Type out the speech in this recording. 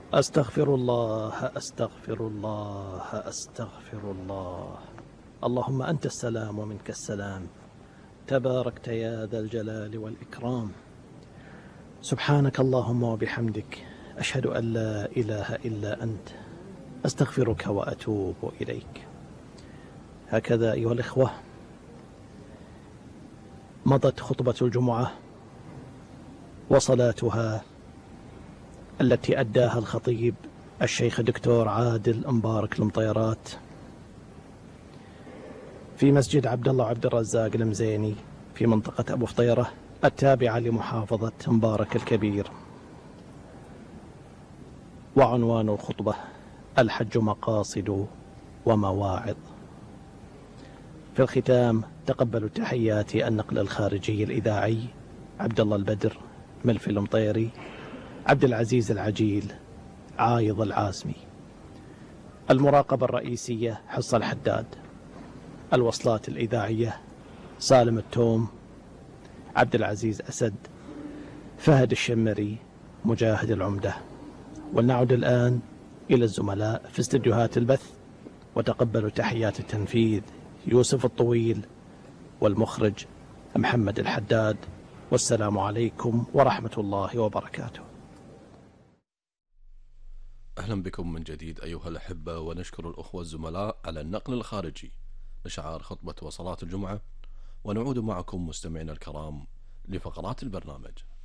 أستغفر الله أستغفر الله أستغفر الله. اللهم أنت السلام ومنك السلام، تباركت يا ذا الجلال والإكرام. سبحانك اللهم وبحمدك، أشهد أن لا إله إلا أنت، أستغفرك وأتوب إليك. هكذا أيها الإخوة مضت خطبة الجمعة وصلاتها التي أداها الخطيب الشيخ الدكتور عادل مبارك المطيرات في مسجد عبد الله عبد الرزاق المزيني في منطقة أبو فطيرة التابعة لمحافظة مبارك الكبير. وعنوان الخطبة: الحج مقاصد ومواعظ. في الختام تقبلوا تحيات النقل الخارجي الإذاعي عبد الله البدر، ملفي المطيري، عبد العزيز العجيل، عايض العازمي. المراقبة الرئيسية حصة الحداد. الوصلات الإذاعية سالم التوم، عبد العزيز أسد، فهد الشمري، مجاهد العمدة. ولنعد الآن إلى الزملاء في استديوهات البث، وتقبلوا تحيات التنفيذ يوسف الطويل والمخرج محمد الحداد. والسلام عليكم ورحمة الله وبركاته. أهلا بكم من جديد أيها الأحبة، ونشكر الأخوة الزملاء على النقل الخارجي لشعار خطبة وصلاة الجمعة. ونعود معكم مستمعينا الكرام لفقرات البرنامج.